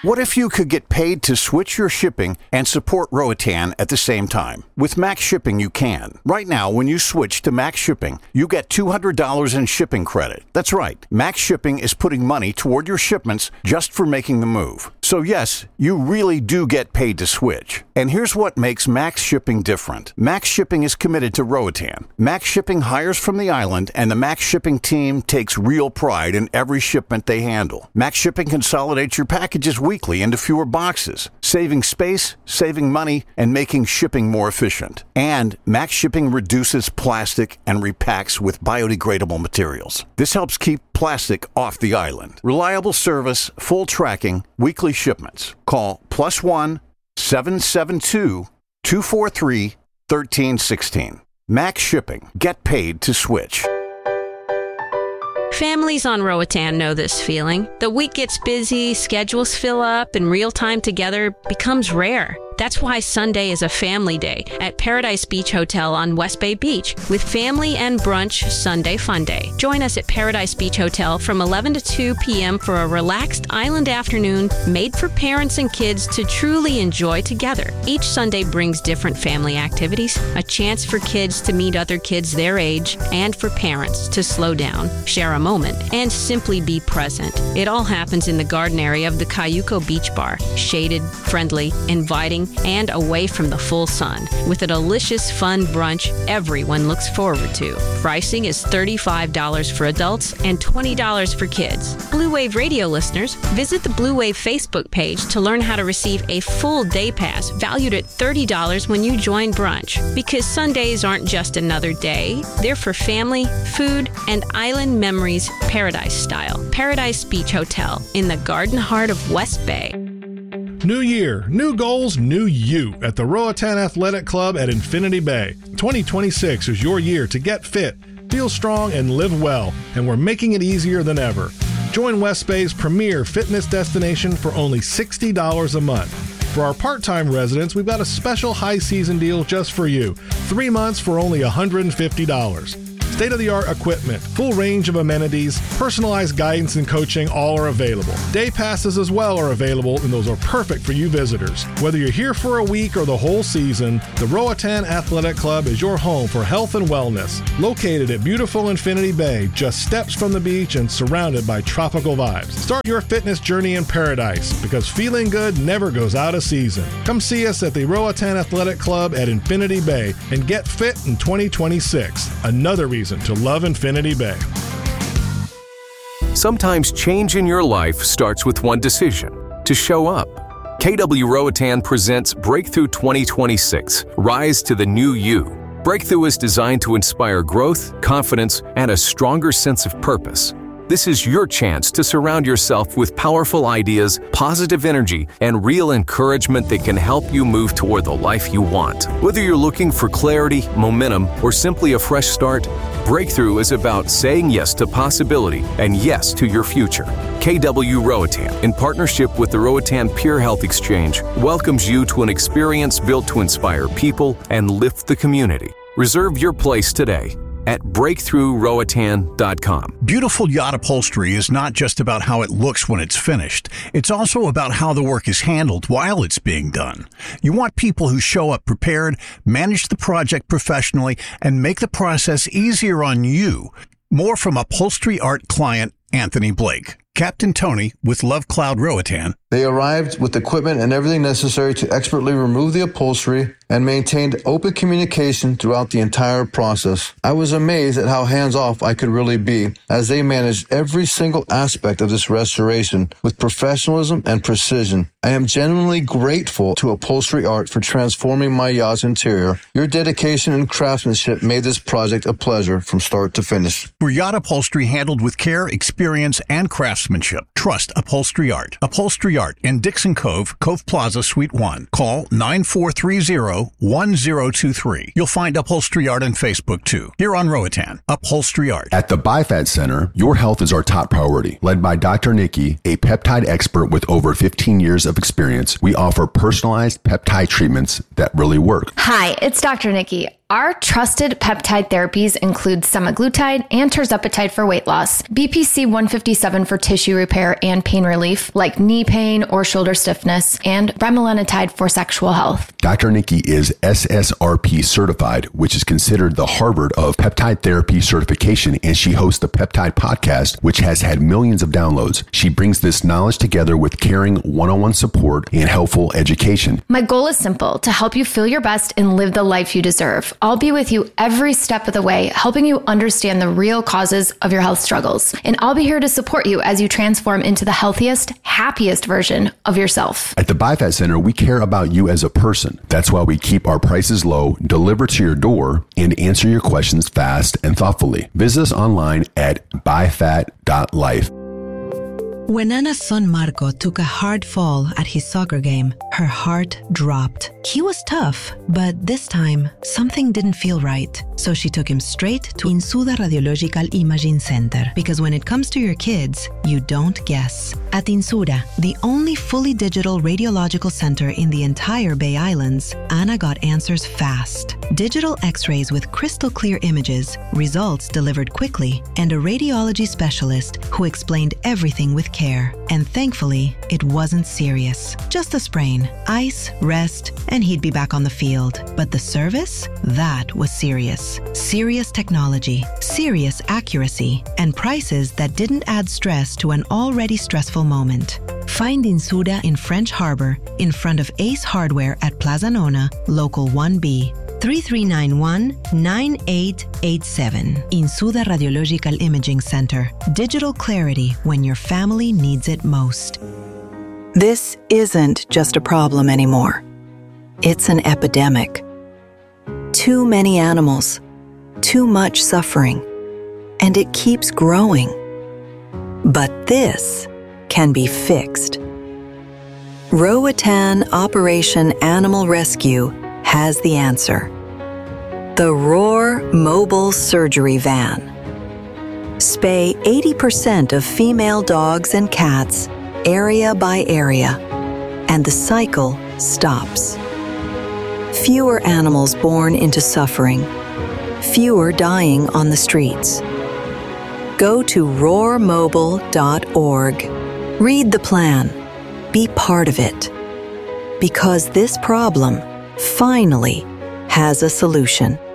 What if you could get paid to switch your shipping and support Roatan at the same time? With Max Shipping, you can. Right now, when you switch to Max Shipping, you get $200 in shipping credit. That's right. Max Shipping is putting money toward your shipments just for making the move. So yes, you really do get paid to switch. And here's what makes Max Shipping different. Max Shipping is committed to Roatan. Max Shipping hires from the island, and the Max Shipping team takes real pride in every shipment they handle. Max Shipping consolidates your packages weekly into fewer boxes, saving space, saving money, and making shipping more efficient. And Max Shipping reduces plastic and repacks with biodegradable materials. This helps keep plastic off the island. Reliable service, full tracking, weekly shipments. Call +1 772 243 1316. Max Shipping. Get paid to switch. Families on Roatan know this feeling. The week gets busy, schedules fill up, and real time together becomes rare. That's why Sunday is a family day at Paradise Beach Hotel on West Bay Beach with family and brunch Sunday fun day. Join us at Paradise Beach Hotel from 11 to 2 p.m. for a relaxed island afternoon made for parents and kids to truly enjoy together. Each Sunday brings different family activities, a chance for kids to meet other kids their age, and for parents to slow down, share a moment, and simply be present. It all happens in the garden area of the Cayuco Beach Bar, shaded, friendly, inviting, and away from the full sun, with a delicious, fun brunch everyone looks forward to. Pricing is $35 for adults and $20 for kids. Blue Wave Radio listeners, visit the Blue Wave Facebook page to learn how to receive a full day pass valued at $30 when you join brunch. Because Sundays aren't just another day, they're for family, food, and island memories paradise style. Paradise Beach Hotel in the garden heart of West Bay. New year, new goals, new you at the Roatan Athletic Club at Infinity Bay. 2026 is your year to get fit, feel strong, and live well, and we're making it easier than ever. Join West Bay's premier fitness destination for only $60 a month. For our part-time residents, we've got a special high season deal just for you. 3 months for only $150. State-of-the-art equipment, full range of amenities, personalized guidance and coaching, all are available. Day passes as well are available, and those are perfect for you visitors. Whether you're here for a week or the whole season, the Roatan Athletic Club is your home for health and wellness. Located at beautiful Infinity Bay, just steps from the beach and surrounded by tropical vibes. Start your fitness journey in paradise, because feeling good never goes out of season. Come see us at the Roatan Athletic Club at Infinity Bay and get fit in 2026. Another reason to love Infinity Bay. Sometimes change in your life starts with one decision: to show up. KW Roatan presents Breakthrough 2026, Rise to the New You. Breakthrough is designed to inspire growth, confidence, and a stronger sense of purpose. This is your chance to surround yourself with powerful ideas, positive energy, and real encouragement that can help you move toward the life you want. Whether you're looking for clarity, momentum, or simply a fresh start, Breakthrough is about saying yes to possibility and yes to your future. KW Roatan, in partnership with the Roatan Pure Health Exchange, welcomes you to an experience built to inspire people and lift the community. Reserve your place today at BreakthroughRoatan.com. Beautiful yacht upholstery is not just about how it looks when it's finished. It's also about how the work is handled while it's being done. You want people who show up prepared, manage the project professionally, and make the process easier on you. More from upholstery art client Anthony Blake. Captain Tony with Love Cloud Roatan. They arrived with equipment and everything necessary to expertly remove the upholstery and maintained open communication throughout the entire process. I was amazed at how hands-off I could really be as they managed every single aspect of this restoration with professionalism and precision. I am genuinely grateful to Upholstery Art for transforming my yacht's interior. Your dedication and craftsmanship made this project a pleasure from start to finish. For yacht upholstery handled with care, experience, and craftsmanship, trust Upholstery Art. Upholstery Art in Dixon Cove, Cove Plaza, Suite 1. Call 9430-1023. You'll find Upholstery Art on Facebook, too. Here on Roatan, Upholstery Art. At the BiFAT Center, your health is our top priority. Led by Dr. Nikki, a peptide expert with over 15 years of experience, we offer personalized peptide treatments that really work. Hi, it's Dr. Nikki. Our trusted peptide therapies include semaglutide and tirzepatide for weight loss, BPC 157 for tissue repair and pain relief, like knee pain or shoulder stiffness, and bremelanotide for sexual health. Dr. Nikki is SSRP certified, which is considered the Harvard of peptide therapy certification, and she hosts the Peptide Podcast, which has had millions of downloads. She brings this knowledge together with caring one-on-one support and helpful education. My goal is simple, to help you feel your best and live the life you deserve. I'll be with you every step of the way, helping you understand the real causes of your health struggles. And I'll be here to support you as you transform into the healthiest, happiest version of yourself. At the BiFat Center, we care about you as a person. That's why we keep our prices low, deliver to your door, and answer your questions fast and thoughtfully. Visit us online at bifat.life. When Anna's son Marco took a hard fall at his soccer game, her heart dropped. He was tough, but this time, something didn't feel right. So she took him straight to Insuda Radiological Imaging Center. Because when it comes to your kids, you don't guess. At Insuda, the only fully digital radiological center in the entire Bay Islands, Anna got answers fast. Digital x-rays with crystal clear images, results delivered quickly, and a radiology specialist who explained everything with care. And thankfully, it wasn't serious. Just a sprain, ice, rest, and he'd be back on the field. But the service? That was serious. Serious technology, serious accuracy, and prices that didn't add stress to an already stressful moment. Find Insuda in French Harbor, in front of Ace Hardware at Plaza Nona, Local 1B. 3391-9887. Insuda Radiological Imaging Center. Digital clarity when your family needs it most. This isn't just a problem anymore. It's an epidemic. Too many animals, too much suffering, and it keeps growing. But this can be fixed. Roatan Operation Animal Rescue has the answer. The Roar Mobile Surgery Van. Spay 80% of female dogs and cats, area by area, and the cycle stops. Fewer animals born into suffering, fewer dying on the streets. Go to roarmobile.org. Read the plan. Be part of it. Because this problem finally has a solution.